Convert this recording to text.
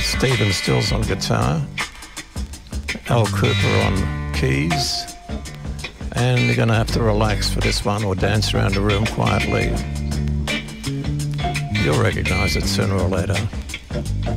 Stephen Stills on guitar, Al Cooper on keys, and you're going to have to relax for this one or dance around the room quietly. You'll recognise it sooner or later.